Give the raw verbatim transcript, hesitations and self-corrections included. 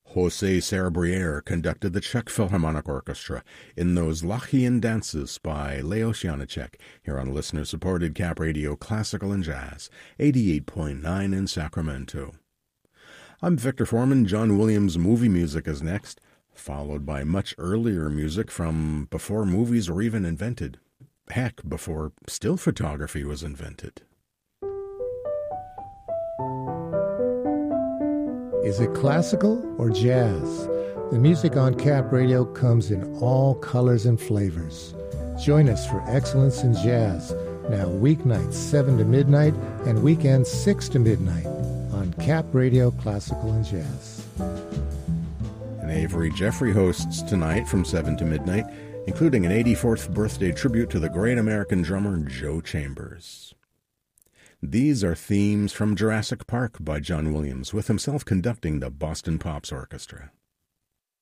José Cerebriere conducted the Czech Philharmonic Orchestra in those Lachian dances by Leos Janáček, here on listener-supported Cap Radio Classical and Jazz, eighty-eight point nine in Sacramento. I'm Victor Foreman. John Williams' movie music is next, followed by much earlier music from before movies were even invented. Heck, before still photography was invented. Is it classical or jazz? The music on Cap Radio comes in all colors and flavors. Join us for Excellence in Jazz, now weeknights seven to midnight and weekends six to midnight on Cap Radio Classical and Jazz. And Avery Jeffrey hosts tonight from seven to midnight, including an eighty-fourth birthday tribute to the great American drummer Joe Chambers. These are themes from Jurassic Park by John Williams, with himself conducting the Boston Pops Orchestra.